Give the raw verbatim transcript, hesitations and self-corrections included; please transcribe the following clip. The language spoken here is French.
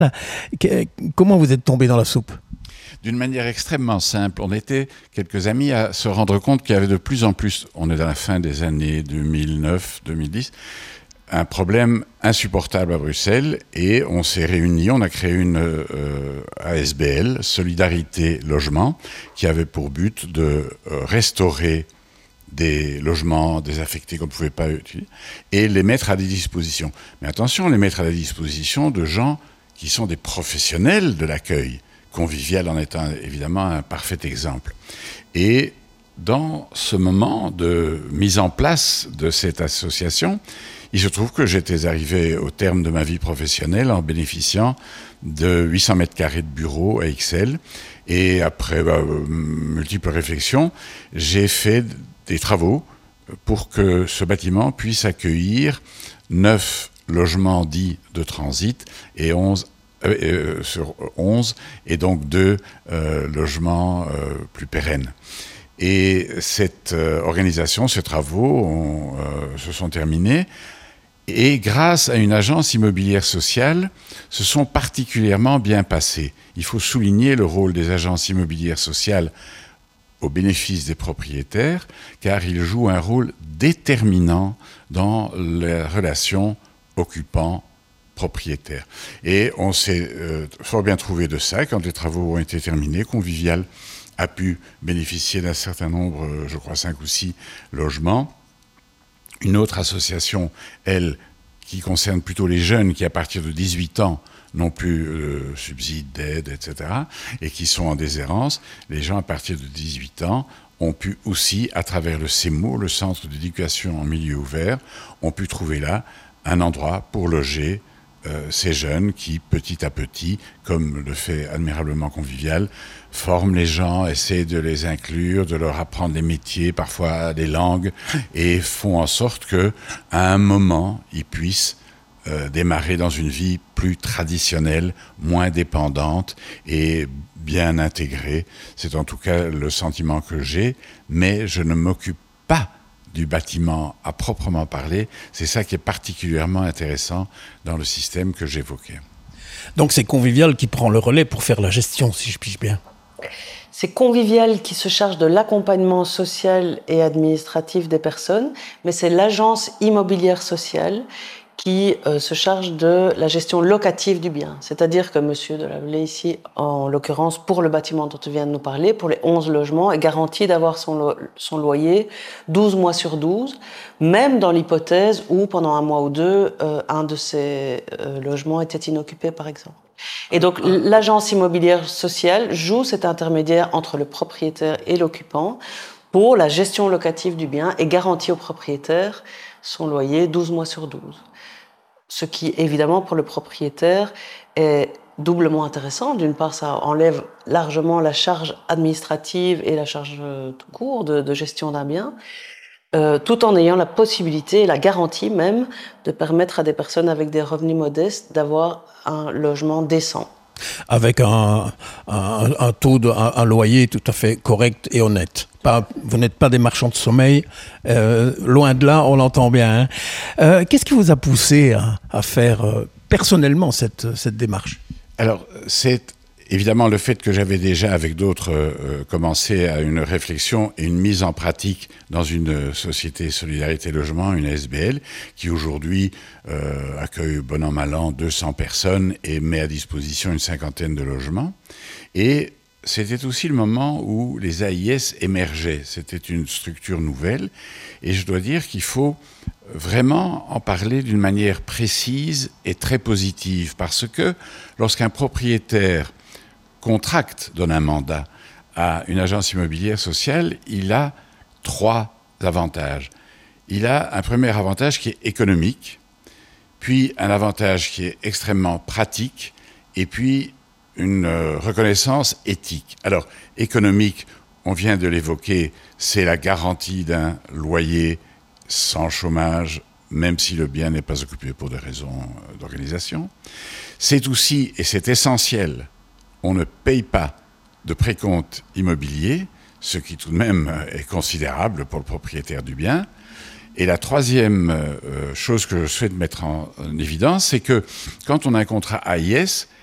Que- Comment vous êtes tombé dans la soupe? D'une manière extrêmement simple. On était quelques amis à se rendre compte qu'il y avait de plus en plus, on est dans la fin des années deux mille neuf deux mille dix, un problème insupportable à Bruxelles et on s'est réunis, on a créé une euh, A S B L, Solidarité Logement, qui avait pour but de euh, restaurer des logements désaffectés qu'on ne pouvait pas utiliser et les mettre à des dispositions. Mais attention, les mettre à la disposition de gens qui sont des professionnels de l'accueil. Convivial en étant évidemment un parfait exemple. Et dans ce moment de mise en place de cette association, il se trouve que j'étais arrivé au terme de ma vie professionnelle en bénéficiant de huit cents mètres carrés de bureau à Ixelles. Et après bah, multiples réflexions, j'ai fait des travaux pour que ce bâtiment puisse accueillir neuf logements dits de transit et onze Euh, sur onze, et donc deux euh, logements euh, plus pérennes. Et cette euh, organisation, ces travaux ont, euh, se sont terminés, et grâce à une agence immobilière sociale, se sont particulièrement bien passés. Il faut souligner le rôle des agences immobilières sociales au bénéfice des propriétaires, car ils jouent un rôle déterminant dans la relation occupant propriétaire. Et on s'est euh, fort bien trouvé de ça quand les travaux ont été terminés. Convivial a pu bénéficier d'un certain nombre, euh, je crois cinq ou six logements. Une autre association, elle, qui concerne plutôt les jeunes qui, à partir de dix-huit ans, n'ont plus euh, subside, d'aide, et cetera, et qui sont en déshérence, les gens à partir de dix-huit ans ont pu aussi, à travers le CEMO, le Centre d'éducation en milieu ouvert, ont pu trouver là un endroit pour loger Euh, ces jeunes qui, petit à petit, comme le fait admirablement Convivial, forment les gens, essaient de les inclure, de leur apprendre des métiers, parfois des langues, et font en sorte que, à un moment, ils puissent euh, démarrer dans une vie plus traditionnelle, moins dépendante et bien intégrée. C'est en tout cas le sentiment que j'ai, mais je ne m'occupe pas du bâtiment à proprement parler. C'est ça qui est particulièrement intéressant dans le système que j'évoquais. Donc c'est Convivial qui prend le relais pour faire la gestion, si je pige bien. C'est Convivial qui se charge de l'accompagnement social et administratif des personnes, mais c'est l'agence immobilière sociale qui euh, se charge de la gestion locative du bien. C'est-à-dire que Monsieur Delavelay, ici, en l'occurrence, pour le bâtiment dont tu viens de nous parler, pour les onze logements, est garanti d'avoir son, lo- son loyer douze mois sur douze, même dans l'hypothèse où, pendant un mois ou deux, euh, un de ces euh, logements était inoccupé, par exemple. Et donc, l'agence immobilière sociale joue cet intermédiaire entre le propriétaire et l'occupant pour la gestion locative du bien et garantit au propriétaire son loyer douze mois sur douze. Ce qui, évidemment, pour le propriétaire, est doublement intéressant. D'une part, ça enlève largement la charge administrative et la charge euh, tout court de, de gestion d'un bien, euh, tout en ayant la possibilité, la garantie même, de permettre à des personnes avec des revenus modestes d'avoir un logement décent. Avec un, un, un taux de un, un loyer tout à fait correct et honnête. Pas, vous n'êtes pas des marchands de sommeil, euh, loin de là, on l'entend bien. Hein. Euh, qu'est-ce qui vous a poussé à, à faire euh, personnellement cette, cette démarche? Alors, c'est évidemment le fait que j'avais déjà, avec d'autres, euh, commencé à une réflexion et une mise en pratique dans une société Solidarité Logement, une A S B L, qui aujourd'hui euh, accueille bon an mal an deux cents personnes et met à disposition une cinquantaine de logements. Et c'était aussi le moment où les A I S émergeaient. C'était une structure nouvelle. Et je dois dire qu'il faut vraiment en parler d'une manière précise et très positive. Parce que lorsqu'un propriétaire contracte, donne un mandat à une agence immobilière sociale, il a trois avantages. Il a un premier avantage qui est économique, puis un avantage qui est extrêmement pratique, et puis une euh, reconnaissance éthique. Alors, économique, on vient de l'évoquer, c'est la garantie d'un loyer sans chômage, même si le bien n'est pas occupé pour des raisons d'organisation. C'est aussi, et c'est essentiel, on ne paye pas de précompte immobilier, ce qui tout de même est considérable pour le propriétaire du bien. Et la troisième euh, chose que je souhaite mettre en, en évidence, c'est que quand on a un contrat A I S,